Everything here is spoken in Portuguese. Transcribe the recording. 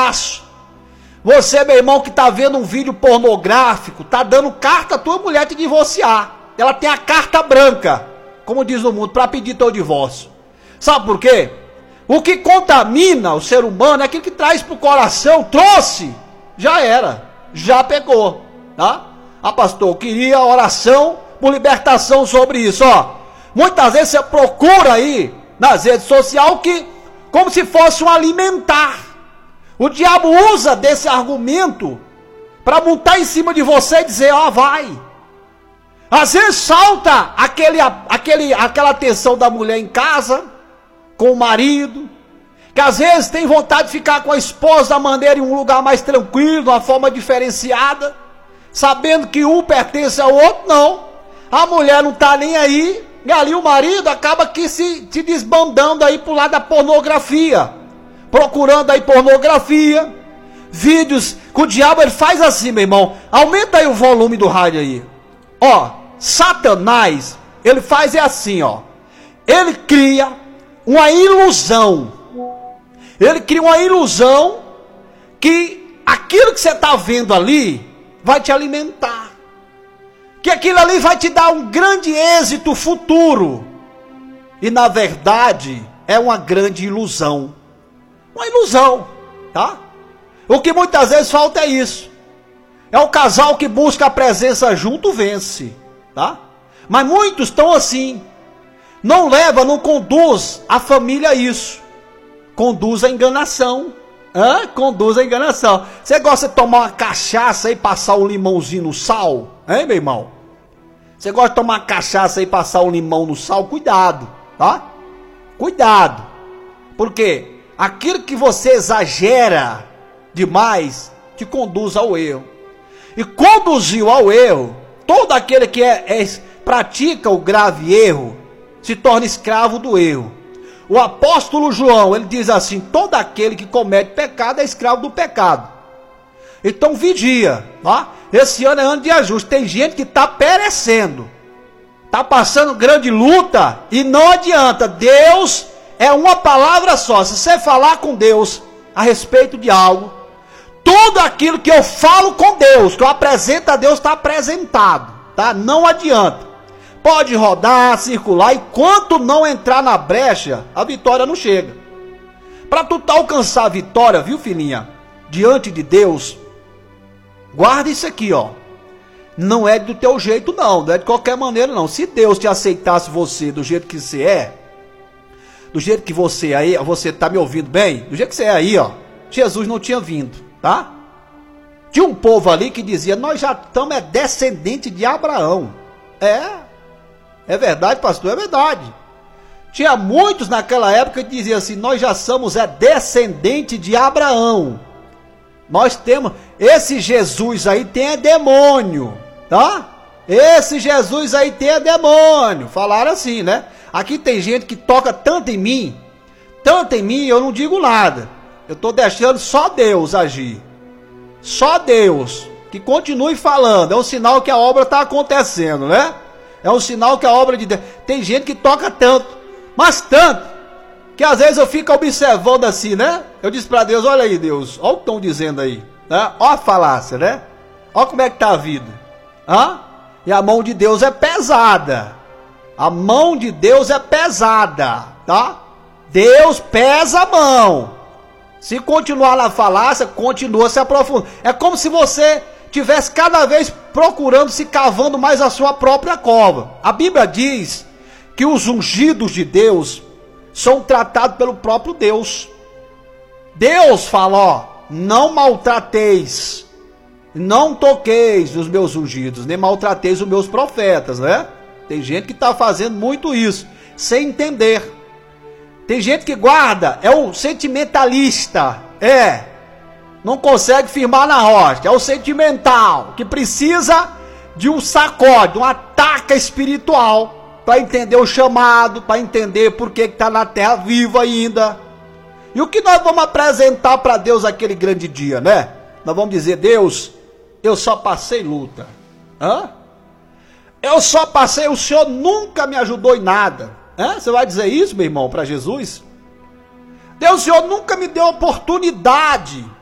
fácil. Você, meu irmão, que está vendo um vídeo pornográfico, está dando carta à tua mulher te divorciar. Ela tem a carta branca, como diz no mundo, para pedir teu divórcio. Sabe por quê? O que contamina o ser humano é aquilo que traz para o coração, trouxe, já era, já pegou, tá? Ah, pastor, eu queria oração por libertação sobre isso, ó. Muitas vezes você procura aí nas redes sociais que, como se fosse um alimentar. O diabo usa desse argumento para montar em cima de você e dizer, ó, vai. Às vezes salta aquela atenção da mulher em casa, com o marido, que às vezes tem vontade de ficar com a esposa da maneira em um lugar mais tranquilo, de uma forma diferenciada, sabendo que um pertence ao outro, não. A mulher não está nem aí, e ali o marido acaba que se desbandando aí pro lado da pornografia, procurando aí pornografia, vídeos, que o diabo ele faz assim, meu irmão, aumenta aí o volume do rádio aí, ó, Satanás, ele faz assim, ó, ele cria uma ilusão, que aquilo que você está vendo ali, vai te alimentar, que aquilo ali vai te dar um grande êxito futuro, e na verdade, é uma grande ilusão, tá? O que muitas vezes falta é isso, é o casal que busca a presença junto vence, tá? Mas muitos estão assim, não leva, não conduz a família a isso, conduz a enganação, conduz a enganação. Você gosta de tomar uma cachaça e passar um limãozinho no sal, hein, meu irmão? Você gosta de tomar cachaça e passar um limão no sal? Cuidado, tá? Cuidado, porque aquilo que você exagera demais te conduz ao erro. E conduziu ao erro, todo aquele que pratica o grave erro, se torna escravo do erro. O apóstolo João, ele diz assim, todo aquele que comete pecado é escravo do pecado. Então vigia, tá? Esse ano é ano de ajuste, tem gente que está perecendo, está passando grande luta e não adianta, Deus é uma palavra só, se você falar com Deus a respeito de algo, tudo aquilo que eu falo com Deus, que eu apresento a Deus está apresentado, tá? Não adianta. Pode rodar, circular, enquanto não entrar na brecha, a vitória não chega. Para tu alcançar a vitória, viu, filhinha? Diante de Deus, guarda isso aqui, ó. Não é do teu jeito, não é de qualquer maneira, não. Se Deus te aceitasse você do jeito que você é, do jeito que você é aí, você tá me ouvindo bem? Do jeito que você é aí, ó, Jesus não tinha vindo, tá? Tinha um povo ali que dizia, nós já estamos descendente de Abraão. É verdade, pastor, é verdade. Tinha muitos naquela época que diziam assim, nós já somos descendente de Abraão. Nós temos, esse Jesus aí tem demônio, tá? Esse Jesus aí tem demônio. Falaram assim, né? Aqui tem gente que toca tanto em mim, eu não digo nada. Eu estou deixando só Deus agir. Só Deus, que continue falando, é um sinal que a obra está acontecendo, né? É um sinal que a obra de Deus... Tem gente que toca tanto, mas tanto, que às vezes eu fico observando assim, né? Eu disse para Deus, olha aí Deus, olha o que estão dizendo aí, né? Olha a falácia, né? Olha como é que tá a vida. E a mão de Deus é pesada. A mão de Deus é pesada, tá? Deus pesa a mão. Se continuar na falácia, continua se aprofundando. É como se você tivesse cada vez procurando, se cavando mais a sua própria cova. A Bíblia diz que os ungidos de Deus são tratados pelo próprio Deus. Deus fala, ó, não maltrateis, não toqueis os meus ungidos, nem maltrateis os meus profetas, né? Tem gente que está fazendo muito isso, sem entender. Tem gente que guarda, é o sentimentalista, não consegue firmar na rocha, é o sentimental, que precisa de um sacode, uma taca espiritual, para entender o chamado, para entender por que está na terra vivo ainda. E o que nós vamos apresentar para Deus aquele grande dia, né? Nós vamos dizer, Deus, eu só passei luta. Eu só passei, o Senhor nunca me ajudou em nada. Você vai dizer isso, meu irmão, para Jesus? Deus, o Senhor nunca me deu oportunidade